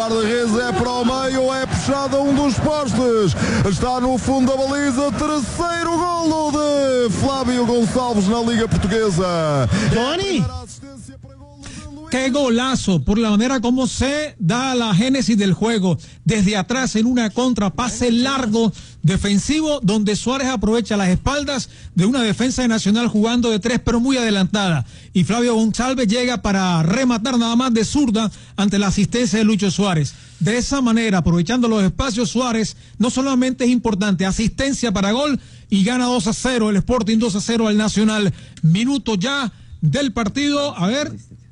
guarda-redes é para o meio, é puxado a dos postes. Está no fundo da baliza, terceiro golo de Flávio Gonçalves na Liga Portuguesa. Johnny. Qué golazo, por la manera como se da la génesis del juego, desde atrás en una contra, pase largo, defensivo, donde Suárez aprovecha las espaldas de una defensa de Nacional jugando de tres, pero muy adelantada, y Flavio Gonçalves llega para rematar nada más de zurda ante la asistencia de Lucho Suárez. De esa manera, aprovechando los espacios, Suárez no solamente es importante, asistencia para gol, y gana 2-0 el Sporting, 2-0 al Nacional. Minuto ya del partido, a ver...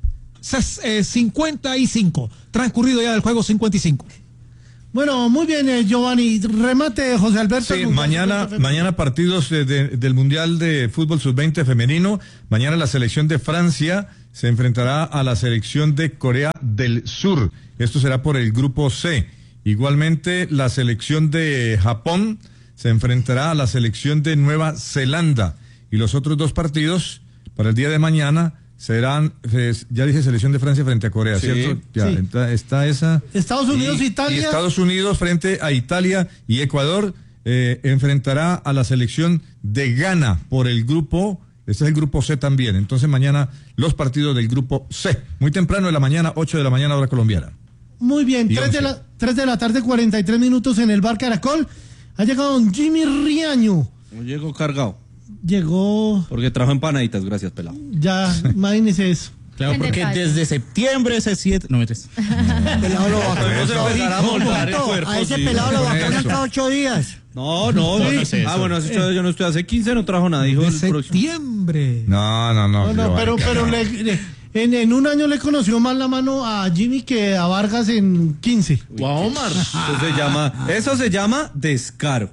55, transcurrido ya del juego, 55. Bueno, muy bien, Giovanni. Remate, José Alberto. Sí, mañana partidos del Mundial de Fútbol Sub-20 femenino. Mañana la selección de Francia se enfrentará a la selección de Corea del Sur. Esto será por el grupo C. Igualmente, la selección de Japón se enfrentará a la selección de Nueva Zelanda. Y los otros dos partidos para el día de mañana serán, ya dije, selección de Francia frente a Corea, sí, ¿cierto? Ya, sí. Está esa. Estados Unidos, Italia. Y Estados Unidos frente a Italia, y Ecuador enfrentará a la selección de Ghana por el grupo, este es el grupo C también. Entonces mañana los partidos del grupo C, muy temprano de la mañana, 8 de la mañana hora colombiana. Muy bien, 3 de la tarde, 43 minutos en el Bar Caracol. Ha llegado don Jimmy Riaño. No llegó cargado. Llegó... Porque trajo empanaditas, gracias, pelado. Ya, imagínese eso. Claro, porque desde septiembre ese 7... No, metes. Pelado lo bajó. A ese pelado lo bajaron cada 8 días. No, es eso. Bueno, yo no estoy hace 15, no trajo nada, dijo de el septiembre. No, pero en un año le conoció más la mano a Jimmy que a Vargas en 15. Wow, Omar. Eso se llama descaro.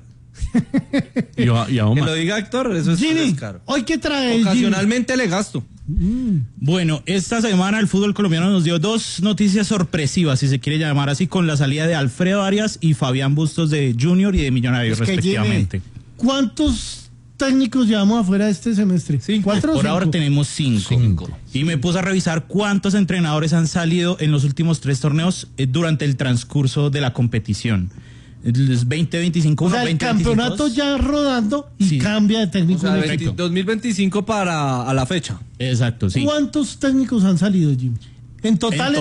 Y a Omar. Que lo diga Héctor, eso es Jimmy, descaro. ¿Hoy qué trae Ocasionalmente Jimmy? Le gasto. Bueno, esta semana el fútbol colombiano nos dio dos noticias sorpresivas, si se quiere llamar así, con la salida de Alfredo Arias y Fabián Bustos de Junior y de Millonarios, respectivamente. Jimmy, ¿cuántos técnicos llevamos afuera este semestre? Por ahora tenemos 5. Y me puse a revisar cuántos entrenadores han salido en los últimos 3 torneos durante el transcurso de la competición. 20, 25, o sea, 20, el campeonato 22. Ya rodando y cambia de técnico. O sea, 2025 a la fecha. Exacto, sí. ¿Cuántos técnicos han salido, Jimmy? En total,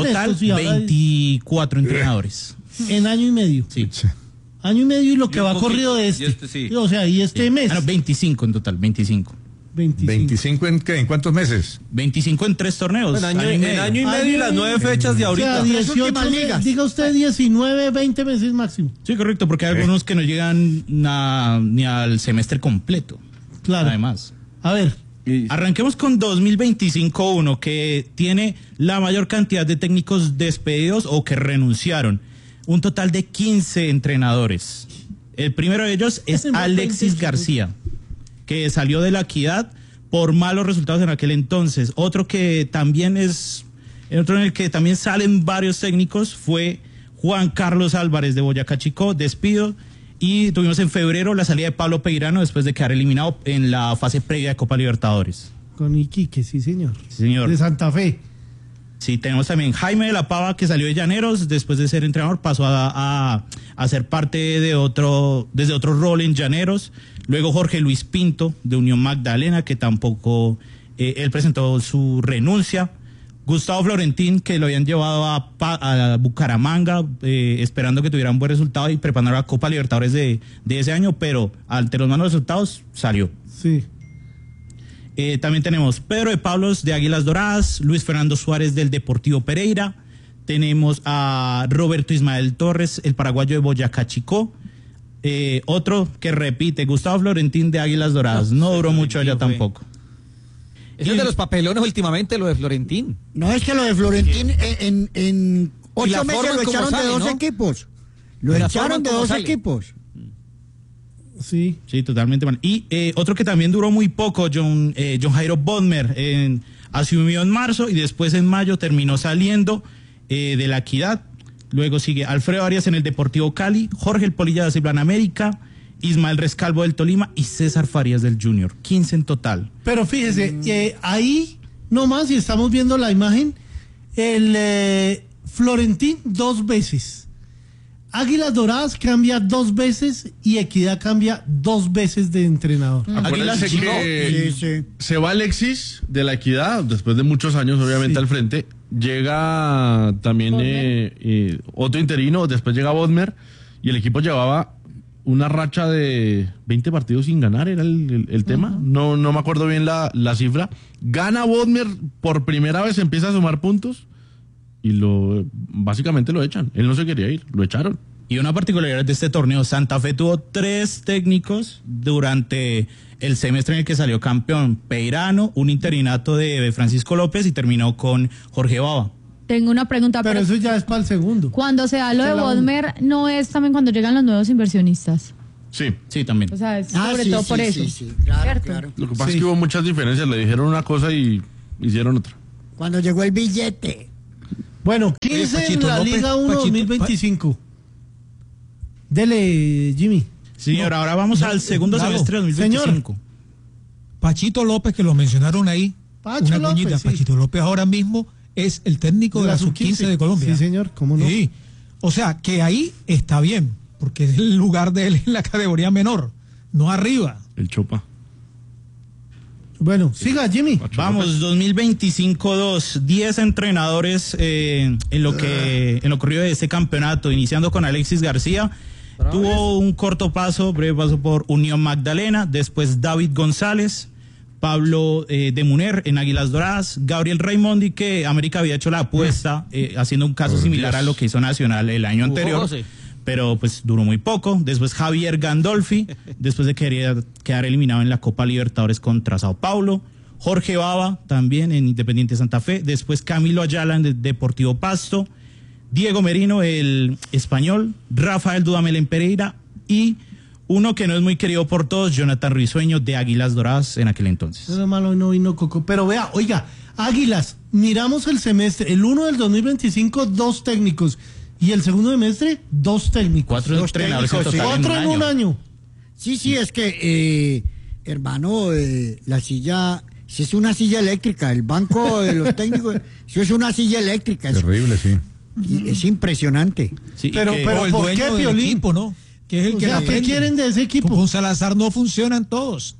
24 entrenadores. En año y medio. Sí. Año y medio y lo que va corrido de este. Sí. O sea, y este mes. 25 en total, 25. ¿25 en qué? ¿En cuántos meses? 25 en 3 torneos. En año y medio y las 9 fechas de ahorita. O sea, 18 ligas. Diga usted 19, 20 meses máximo. Sí, correcto, porque hay algunos que no llegan ni al semestre completo. Claro. Además. A ver. Arranquemos con 2025-1, que tiene la mayor cantidad de técnicos despedidos o que renunciaron. Un total de 15 entrenadores. El primero de ellos es Alexis García, que salió de La Equidad por malos resultados en aquel entonces. Otro que también otro en el que también salen varios técnicos fue Juan Carlos Álvarez de Boyacá Chicó, despido. Y tuvimos en febrero la salida de Pablo Peirano después de quedar eliminado en la fase previa de Copa Libertadores. Con Iquique, sí señor. Sí, señor. De Santa Fe. Sí, tenemos también Jaime de la Pava, que salió de Llaneros, después de ser entrenador pasó a ser parte desde otro rol en Llaneros. Luego Jorge Luis Pinto, de Unión Magdalena, que tampoco, él presentó su renuncia. Gustavo Florentín, que lo habían llevado a Bucaramanga, esperando que tuviera un buen resultado y preparar la Copa Libertadores de ese año, pero ante los malos resultados salió. Sí. También tenemos Pedro de Pablos de Águilas Doradas, Luis Fernando Suárez del Deportivo Pereira, tenemos a Roberto Ismael Torres, el paraguayo de Boyacá Chicó, otro que repite, Gustavo Florentín de Águilas Doradas, no duró mucho allá tampoco. Eso es de los papelones últimamente, lo de Florentín. No, es que lo de Florentín en 8 meses lo echaron de 2 equipos. Lo echaron de 2 equipos. Sí. Sí, totalmente mal. Y otro que también duró muy poco, John Jairo Bodmer, asumió en marzo y después en mayo terminó saliendo de La Equidad. Luego sigue Alfredo Arias en el Deportivo Cali, Jorge El Polilla de Silva en América, Ismael Rescalvo del Tolima y César Farías del Junior. 15 en total. Pero fíjese, ahí nomás, si estamos viendo la imagen, el Florentín 2 veces. Águilas Doradas cambia 2 veces y Equidad cambia 2 veces de entrenador. Acuérdense que se va Alexis de la Equidad, después de muchos años obviamente al frente, llega también otro interino, después llega Bodmer y el equipo llevaba una racha de 20 partidos sin ganar, era el tema, no me acuerdo bien la cifra. Gana Bodmer por primera vez, empieza a sumar puntos y básicamente lo echan. Él no se quería ir, lo echaron. Y una particularidad de este torneo, Santa Fe tuvo 3 técnicos durante el semestre en el que salió campeón. Peirano, un interinato de Francisco López y terminó con Jorge Bava. Tengo una pregunta. Pero eso ya es para el segundo. Cuando se da lo de Bodmer, ¿no es también cuando llegan los nuevos inversionistas? Sí, también. O sea, es sobre todo por eso. Sí, claro. Lo que pasa es que hubo muchas diferencias, le dijeron una cosa y hicieron otra. Cuando llegó el billete. Bueno, 15 Pachito en la López, Liga 1 Pachito, 2025. Dele, Jimmy. Señor, ahora vamos al segundo semestre de 2025. Señor. Pachito López, que lo mencionaron ahí. Pacho una López, cuñita. sí. Pachito López ahora mismo es el técnico de la sub-15 de Colombia. Sí, señor, cómo no. Sí. O sea, que ahí está bien, porque es el lugar de él en la categoría menor, no arriba. El Chopa. Bueno, siga, Jimmy. Vamos, 2025-2, 10 entrenadores en lo corrido de este campeonato, iniciando con Alexis García. Tuvo un breve paso por Unión Magdalena, después David González, Pablo de Muner en Águilas Doradas, Gabriel Raimondi, que América había hecho la apuesta haciendo un caso similar a lo que hizo Nacional el año anterior, pero pues duró muy poco. Después Javier Gandolfi, después de quedar eliminado en la Copa Libertadores contra Sao Paulo. Jorge Bava, también en Independiente Santa Fe. Después Camilo Ayala en Deportivo Pasto. Diego Merino, el español. Rafael Dudamel en Pereira. Y uno que no es muy querido por todos, Jonathan Risueño de Águilas Doradas en aquel entonces. No malo, no vino Coco. Pero vea, oiga, Águilas, miramos el semestre. El 1 del 2025, 2 técnicos. Y el segundo semestre, 2 técnicos. 4 entrenadores en total. 4 en un año. Sí, es que, hermano, la silla, si es una silla eléctrica, el banco de los técnicos, eso es una silla eléctrica. Terrible, sí. Es impresionante. Sí, Pero el ¿por dueño qué, del Piolín? equipo, ¿no? Que es el O que sea, la ¿qué prende. quieren de ese equipo? Con Salazar no funcionan todos.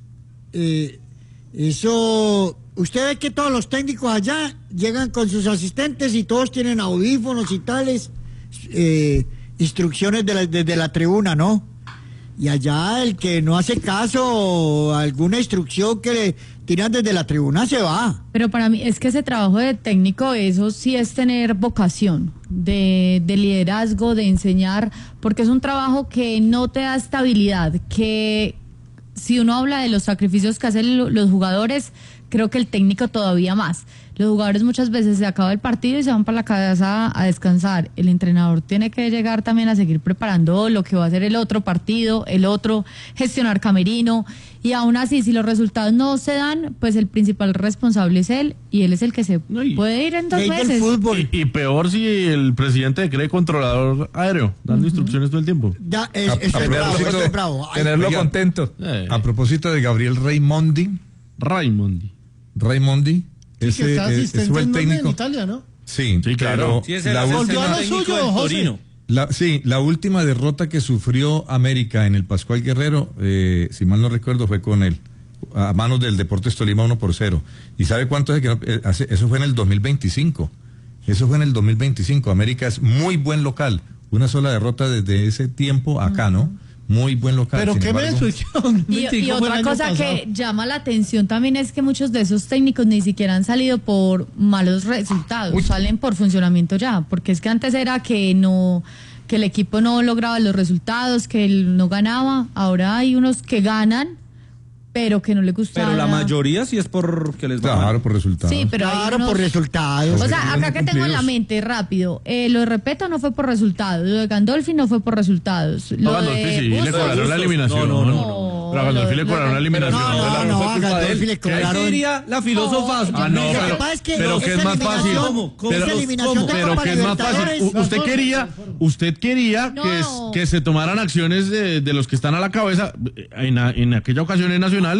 Eso, usted ve que todos los técnicos allá llegan con sus asistentes y todos tienen audífonos y tales, instrucciones desde la tribuna, ¿no? Y allá el que no hace caso a alguna instrucción que le tiran desde la tribuna se va. Pero para mí es que ese trabajo de técnico, eso sí es tener vocación de liderazgo, de enseñar, porque es un trabajo que no te da estabilidad, que si uno habla de los sacrificios que hacen los jugadores, creo que el técnico todavía más. Los jugadores muchas veces se acaba el partido y se van para la casa a descansar. El entrenador tiene que llegar también a seguir preparando lo que va a ser el otro partido, el otro, gestionar camerino. Y aún así, si los resultados no se dan, pues el principal responsable es él y él es el que se puede ir en 2 meses. Y peor si el presidente cree controlador aéreo, dando instrucciones todo el tiempo. Ya, eso es bravo, eso es bravo. Ay, Tenerlo oiga, contento. A propósito de Gabriel Raimondi, Sí, que está asistente ese fue el en técnico. Italia, ¿no? Sí, claro. Sí, es la el Volvió a lo técnico suyo, del José. Torino. la última derrota que sufrió América en el Pascual Guerrero, si mal no recuerdo, fue con él, a manos del Deportes Tolima 1-0. ¿Y sabe cuánto es que eso fue en el 2025? Eso fue en el 2025. América es muy buen local. Una sola derrota desde ese tiempo acá, ¿no? Muy buen local. Pero qué menso. Y otra cosa que llama la atención también es que muchos de esos técnicos ni siquiera han salido por malos resultados, salen por funcionamiento ya, porque es que antes era que el equipo no lograba los resultados, que él no ganaba, ahora hay unos que ganan, pero que no les gusta. Pero la mayoría sí es porque les va mal. Claro, por resultados. Sí, pero claro, hay unos... por resultados. O sea, acá que tengo en la mente, rápido, lo de Repeto no fue por resultados, lo de Gandolfi no fue por resultados. No, Gandolfi sí, le cobraron la eliminación. No. Pero a Gandolfi le cobraron la eliminación. No, a Gandolfi le cobraron. Ahí diría la filósofa. No, Lo que pasa es que pero que es más fácil. esa eliminación de Pero Copa que es más fácil. Libertadores. Usted quería No. que se tomaran acciones de los que están a la cabeza. En aquella ocasión en Nacional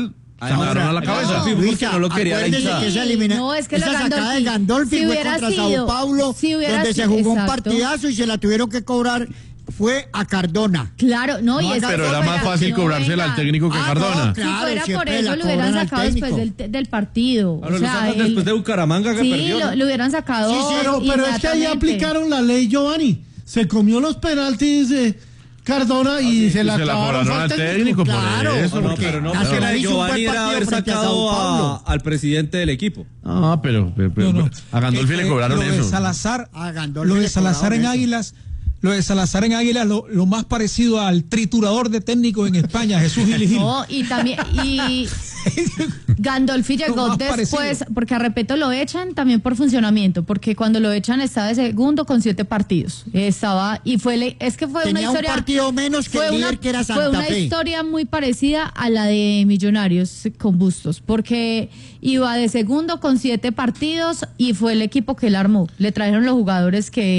Se agarraron a la cabeza. Luisa, no lo quería la acuérdese hinchada. que esa No, es que esa lo sacada de Gandolfi si fue hubiera contra sido- Sao Paulo, si hubiera donde se sido- jugó un exacto. partidazo y se la tuvieron que cobrar fue a Cardona. Claro, no, y es Pero era más fácil cobrársela al técnico que Cardona. No, Si claro, fuera por siempre eso, la lo hubieran cobran al sacado después técnico. del partido. Ahora O lo sea, sacan después de Bucaramanga que sí, perdió. ¿no? lo hubieran sacado. Pero es que ahí inmediatamente. aplicaron la ley Giovanni. Se comió los penaltis de Cardona y se la se la acabaron cobraron al técnico, claro, por eso. No, porque pero no, Nacional pero hizo un buen Giovanni era partido haber frente a Sao sacado Paulo. al presidente del equipo. Ah, pero No. a Gandolfi le cobraron lo de eso. Salazar, A Gandolfi lo de le Salazar en cobraron eso. Águilas, lo más parecido al triturador de técnicos en España, Jesús Gil Gil. No, y también, y Gandolfi Lo llegó más después, parecido. porque a Repeto lo echan también por funcionamiento, porque cuando lo echan estaba de segundo con 7 partidos. Estaba, y es que fue Tenía una un historia. partido menos que fue el una- líder, que era Fue Santa una Fe. historia muy parecida a la de Millonarios con Bustos, porque iba de segundo con 7 partidos y fue el equipo que él armó. Le trajeron los jugadores que